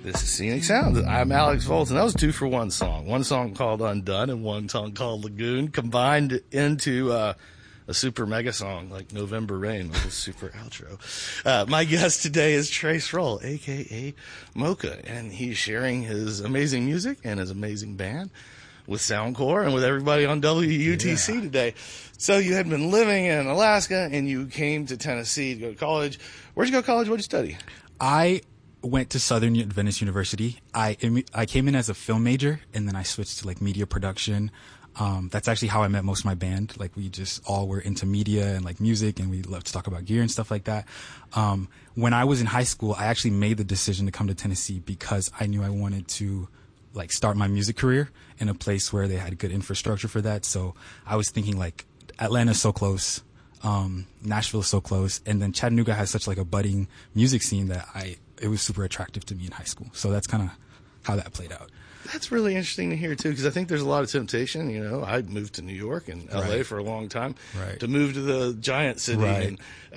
This is Scenic Sounds. I'm Alex Volz, and that was 2-for-1 song. One song called Undone and one song called Lagoon, combined into a super mega song like November Rain with a super outro. My guest today is Trace Roll, a.k.a. Mocha, and he's sharing his amazing music and his amazing band with Soundcore and with everybody on WUTC today. So you had been living in Alaska, and you came to Tennessee to go to college. Where'd you go to college? What'd you study? I went to Southern Adventist University. I came in as a film major, and then I switched to like media production. That's actually how I met most of my band. Like we just all were into media and like music, and we love to talk about gear and stuff like that. When I was in high school, I actually made the decision to come to Tennessee because I knew I wanted to like start my music career in a place where they had good infrastructure for that. So I was thinking like Atlanta's so close, Nashville's so close, and then Chattanooga has such like a budding music scene that it was super attractive to me in high school. So that's kind of how that played out. That's really interesting to hear, too, because I think there's a lot of temptation. You know, I moved to New York and L.A. for a long time to move to the giant city and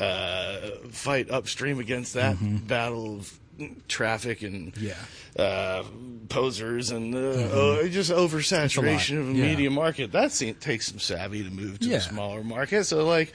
fight upstream against that battle of traffic and posers and just oversaturation of a media market. That takes some savvy to move to a smaller market. So, like,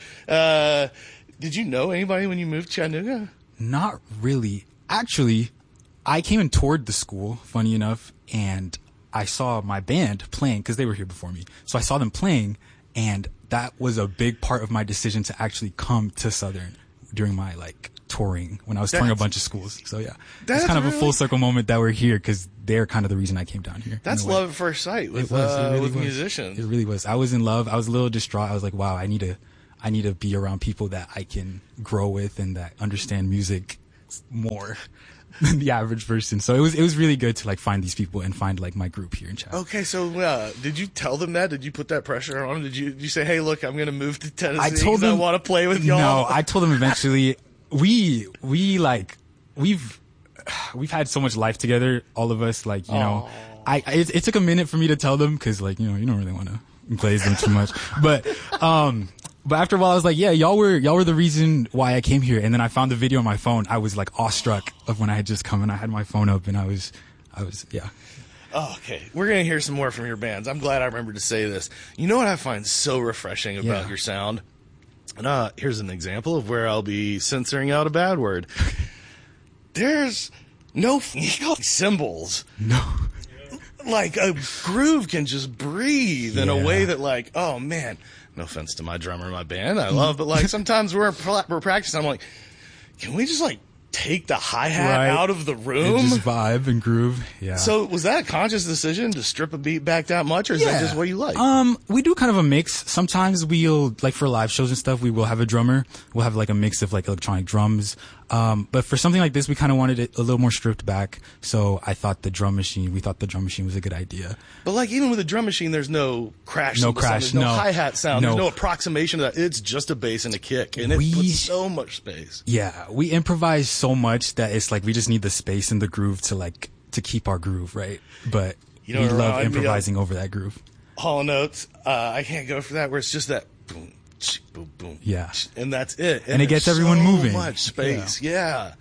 did you know anybody when you moved to Chattanooga? Not really. Actually, I came and toured the school, funny enough, and I saw my band playing because they were here before me. So I saw them playing, and that was a big part of my decision to actually come to Southern during my like touring when I was touring a bunch of schools. So yeah, it's kind of a full circle moment that we're here because they're kind of the reason I came down here. That's love at first sight with musicians. It really was. I was in love. I was a little distraught. I was like, wow, I need to be around people that I can grow with and that understand music more than the average person. So it was really good to like find these people and find like my group here in Chattanooga. Okay, so did you tell them that? Did you put that pressure on them? Did you say, hey, look, I'm going to move to Tennessee? I told them I want to play with y'all. No, I told them eventually. We've had so much life together, all of us. Like you know, it took a minute for me to tell them because like you know you don't really want to glaze them too much, but after a while, I was like, yeah, y'all were the reason why I came here. And then I found the video on my phone. I was like awestruck of when I had just come and I had my phone up and I was, yeah. Oh, okay. We're going to hear some more from your bands. I'm glad I remembered to say this. You know what I find so refreshing about your sound? And here's an example of where I'll be censoring out a bad word. There's no cymbals. No. Like a groove can just breathe in a way that like, oh man, no offense to my drummer in my band, I love, but like sometimes we're practicing, I'm like, can we just like take the hi-hat out of the room? And just vibe and groove. Yeah. So was that a conscious decision to strip a beat back that much, or is that just what you like? We do kind of a mix. Sometimes we'll, like for live shows and stuff, we will have a drummer. We'll have like a mix of like electronic drums. But for something like this, we kind of wanted it a little more stripped back. So we thought the drum machine was a good idea. But like even with a drum machine, there's no crash. No hi-hat sound. There's no approximation to that. It's just a bass and a kick. And it puts so much space. Yeah. We improvise so much that it's like we just need the space and the groove to keep our groove, right? But we love improvising over that groove. Hall Notes. I can't go for that where it's just that boom. Boom, boom. Yeah. And that's it. And it gets everyone moving. So much space. Yeah.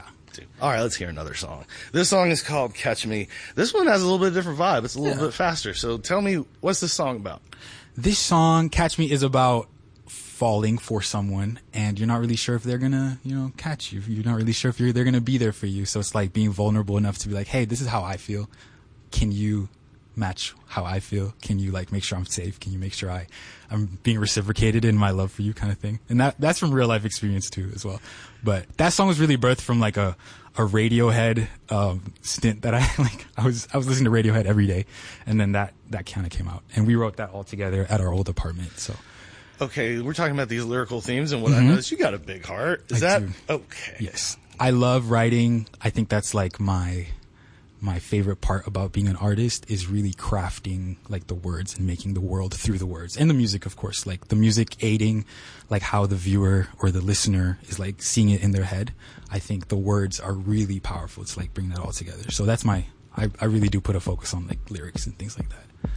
All right, let's hear another song. This song is called Catch Me. This one has a little bit different vibe. It's a little bit faster. So tell me, what's this song about? This song, Catch Me, is about falling for someone and you're not really sure if they're gonna, catch you. You're not really sure if they're gonna be there for you. So it's like being vulnerable enough to be like, hey, this is how I feel. Can you match how I feel? Can you like make sure I'm safe? Can you make sure I'm being reciprocated in my love for you kind of thing? And that's from real life experience too as well. But that song was really birthed from like a Radiohead stint that I was listening to Radiohead every day, and then that kind of came out, and we wrote that all together at our old apartment. So okay, we're talking about these lyrical themes, and what I noticed, you got a big heart. Is that okay? Yes, I love writing. I think that's like my favorite part about being an artist is really crafting like the words and making the world through the words, and the music, of course, like the music aiding like how the viewer or the listener is like seeing it in their head. I think the words are really powerful to like bring that all together. So that's I really do put a focus on like lyrics and things like that.